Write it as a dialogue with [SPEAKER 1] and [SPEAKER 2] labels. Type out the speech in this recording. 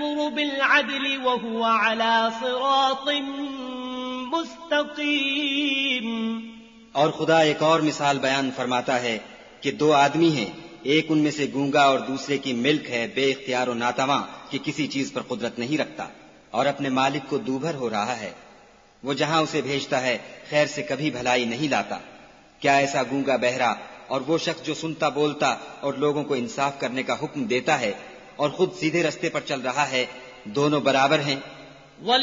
[SPEAKER 1] यअमुरु बिलअदलि व हुव अला सिरातिन मुस्तकीम।
[SPEAKER 2] और खुदा एक और मिसाल बयान फरमाता है कि दो आदमी हैं, एक उनमें से गूंगा और दूसरे की मिल्क है, बेइख्तियार और नातवा कि किसी चीज पर कुदरत नहीं रखता और अपने मालिक को दूभर हो रहा है। वो जहां उसे भेजता है खैर से कभी भलाई नहीं लाता। क्या ऐसा गूंगा बहरा और वो शख्स जो सुनता बोलता और लोगों को इंसाफ करने का हुक्म देता है और खुद सीधे रस्ते पर चल रहा है, दोनों बराबर हैं?